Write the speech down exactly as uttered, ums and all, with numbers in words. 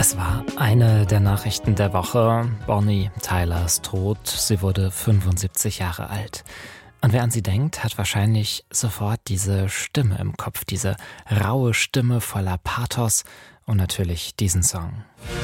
Es war eine der Nachrichten der Woche. Bonnie Tyler ist tot. Sie wurde fünfundsiebzig Jahre alt. Und wer an sie denkt, hat wahrscheinlich sofort diese Stimme im Kopf, diese raue Stimme voller Pathos und natürlich diesen Song.